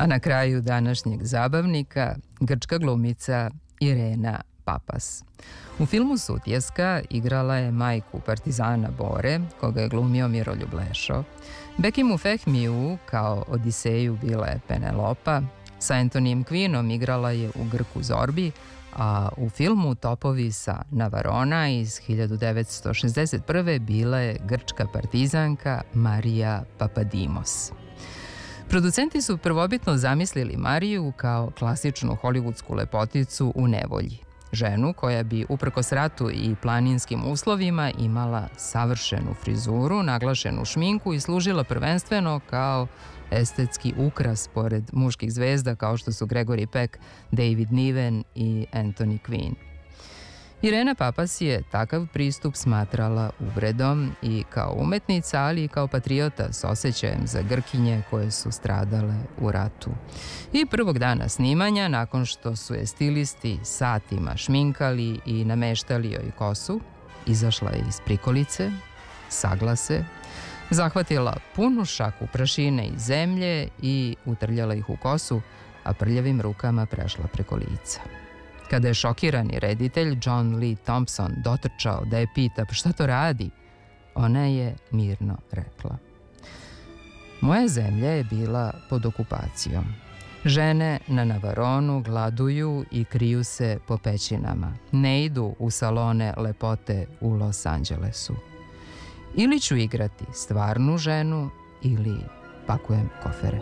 A na kraju današnjeg zabavnika grčka glumica Irena Papas. U filmu Sutjeska igrala je majku partizana Bore, koga je glumio Miroljub Lešo. Bekimu Fehmiju kao Odiseju bila je Penelopa, sa Antonijem Kvinom igrala je u Grku Zorbi, a u filmu Topovi sa Navarona iz 1961. bila je grčka partizanka Marija Papadimos. Producenti su prvobitno zamislili Mariju kao klasičnu holivudsku lepoticu u nevolji. Ženu koja bi uprkos ratu i planinskim uslovima imala savršenu frizuru, naglašenu šminku i služila prvenstveno kao estetski ukras pored muških zvezda kao što su Gregory Peck, David Niven i Anthony Quinn. Irena Papas je takav pristup smatrala uvredom i kao umetnica, ali i kao patriota s osjećajem za Grkinje koje su stradale u ratu. I prvog dana snimanja, nakon što su je stilisti satima šminkali i nameštali joj kosu, izašla je iz prikolice, sagla se, zahvatila punu šaku prašine i zemlje i utrljala ih u kosu, a prljavim rukama prešla preko lica. Kada je šokirani reditelj John Lee Thompson dotrčao da je pita šta to radi, ona je mirno rekla: "Moja zemlja je bila pod okupacijom. Žene na Navaronu gladuju i kriju se po pećinama. Ne idu u salone lepote u Los Angelesu. Ili ću igrati stvarnu ženu ili pakujem kofere."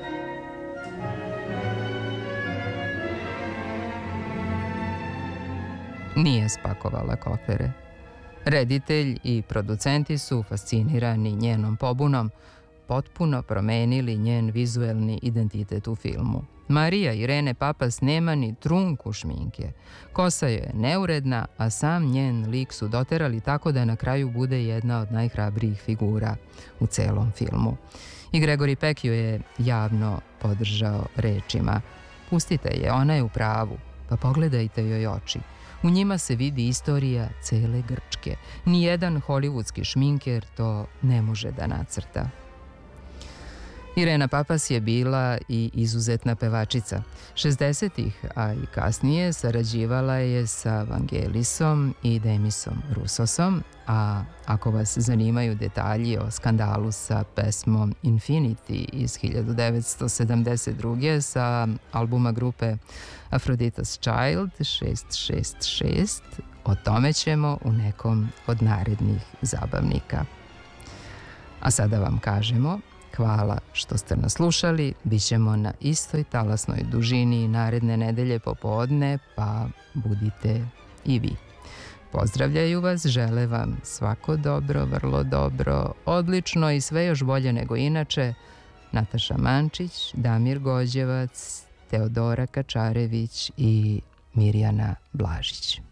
Nije spakovala kofere. Reditelj i producenti su, fascinirani njenom pobunom, potpuno promenili njen vizuelni identitet u filmu. Marija Irene Papas nema ni trunku šminke. Kosa je neuredna, a sam njen lik su doterali tako da na kraju bude jedna od najhrabrijih figura u celom filmu. I Gregory Peck ju je javno podržao rečima: "Pustite je, ona je u pravu, pa pogledajte joj oči. U njima se vidi istorija cele Grčke. Nijedan hollywoodski šminker to ne može da nacrta." Irena Papas je bila i izuzetna pevačica. 60-ih, a i kasnije, sarađivala je sa Vangelisom i Demisom Roussosom, a ako vas zanimaju detalji o skandalu sa pesmom Infinity iz 1972. sa albuma grupe Aphrodite's Child 666, o tome ćemo u nekom od narednih zabavnika. A sada vam kažemo hvala što ste nas slušali, bit ćemo na istoj talasnoj dužini naredne nedelje popodne, pa budite i vi. Pozdravljaju vas, žele vam svako dobro, vrlo dobro, odlično i sve još bolje nego inače Nataša Mančić, Damir Gođevac, Teodora Kačarević i Mirjana Blažić.